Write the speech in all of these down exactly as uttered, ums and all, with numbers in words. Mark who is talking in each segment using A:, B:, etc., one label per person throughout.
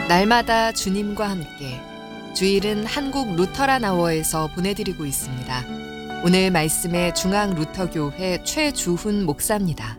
A: 날마다 주님과 함께 주일은 한국 루터란 아워에서 보내드리고 있습니다. 오늘 말씀의 중앙 루터교회 최주훈 목사입니다.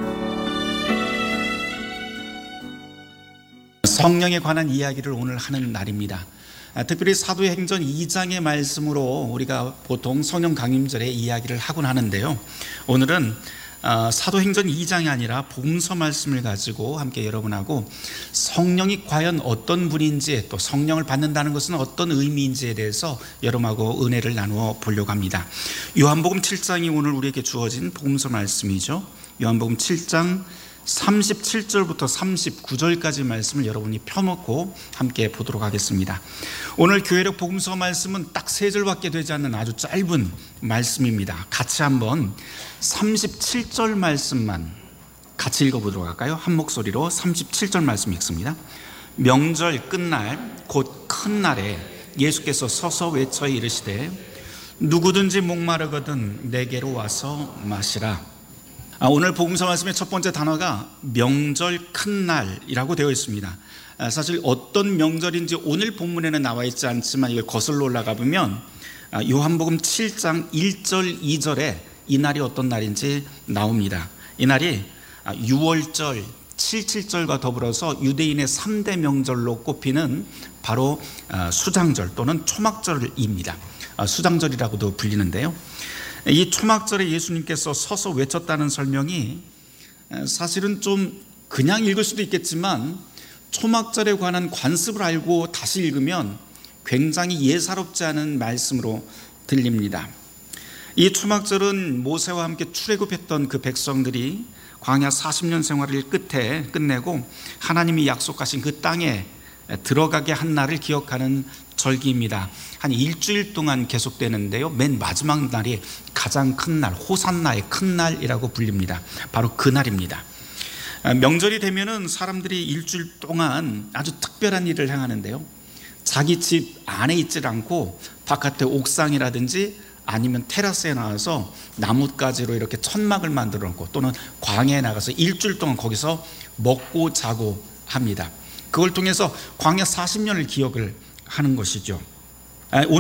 B: 성령에 관한 이야기를 오늘 하는 날입니다. 특별히 사도행전 이 장의 말씀으로 우리가 보통 성령 강림절에 이야기를 하곤 하는데요. 오늘은 사도행전 이 장이 아니라 복음서 말씀을 가지고 함께 여러분하고 성령이 과연 어떤 분인지, 또 성령을 받는다는 것은 어떤 의미인지에 대해서 여러분하고 은혜를 나누어 보려고 합니다. 요한복음 칠 장이 오늘 우리에게 주어진 복음서 말씀이죠. 요한복음 칠 장 삼십칠 절부터 삼십구 절까지 말씀을 여러분이 펴놓고 함께 보도록 하겠습니다. 오늘 교회력 복음서 말씀은 딱 세 절밖에 되지 않는 아주 짧은 말씀입니다. 같이 한번 삼십칠 절 말씀만 같이 읽어보도록 할까요? 한 목소리로 삼십칠 절 말씀 읽습니다. 명절 끝날 곧 큰 날에 예수께서 서서 외쳐 이르시되 누구든지 목마르거든 내게로 와서 마시라. 오늘 복음서 말씀의 첫 번째 단어가 명절 큰 날이라고 되어 있습니다. 사실 어떤 명절인지 오늘 본문에는 나와 있지 않지만 이걸 거슬러 올라가 보면 요한복음 칠 장 일 절 이 절에 이 날이 어떤 날인지 나옵니다. 이 날이 유월절, 칠칠절과 더불어서 유대인의 삼 대 명절로 꼽히는 바로 수장절 또는 초막절입니다. 수장절이라고도 불리는데요. 이 초막절에 예수님께서 서서 외쳤다는 설명이 사실은 좀 그냥 읽을 수도 있겠지만 초막절에 관한 관습을 알고 다시 읽으면 굉장히 예사롭지 않은 말씀으로 들립니다. 이 초막절은 모세와 함께 출애굽했던 그 백성들이 광야 사십 년 생활을 끝에 끝내고 하나님이 약속하신 그 땅에 들어가게 한 날을 기억하는 절기입니다. 한 일주일 동안 계속되는데요. 맨 마지막 날이 가장 큰 날, 호산나의 큰 날이라고 불립니다. 바로 그 날입니다. 명절이 되면은 사람들이 일주일 동안 아주 특별한 일을 행하는데요. 자기 집 안에 있질 않고 바깥에 옥상이라든지 아니면 테라스에 나와서 나뭇가지로 이렇게 천막을 만들어 놓고 또는 광야에 나가서 일주일 동안 거기서 먹고 자고 합니다. 그걸 통해서 광야 사십 년을 기억을 하는 것이죠.